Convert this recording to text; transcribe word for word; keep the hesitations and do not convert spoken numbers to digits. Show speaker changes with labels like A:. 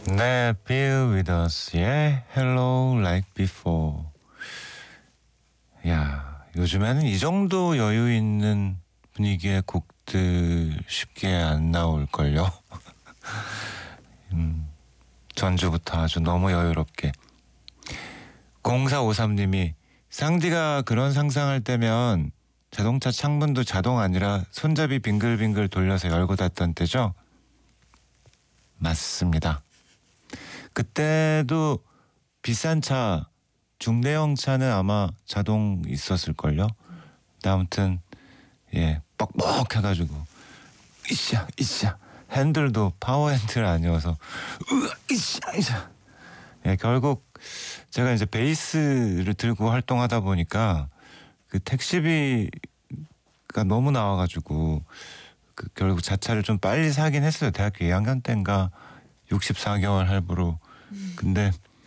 A: 네, Feel With Us의 Hello Like Before. 야, 요즘에는 이 정도 여유 있는 분위기의 곡들 쉽게 안 나올걸요. 음, 전주부터 아주 너무 여유롭게. 공사오삼님이 쌍디가 그런 상상할 때면 자동차 창문도 자동 아니라 손잡이 빙글빙글 돌려서 열고 닫던 때죠? 맞습니다. 그때도 비싼 차, 중대형 차는 아마 자동 있었을걸요. 근데 아무튼 예, 뻑뻑해가지고 이샤 이샤 핸들도 파워 핸들 아니어서 으아 이샤 이샤. 예, 결국 제가 이제 베이스를 들고 활동하다 보니까 그 택시비가 너무 나와가지고 그 결국 자차를 좀 빨리 사긴 했어요. 대학교 이 학년 때인가 육십사 개월 할부로. 근데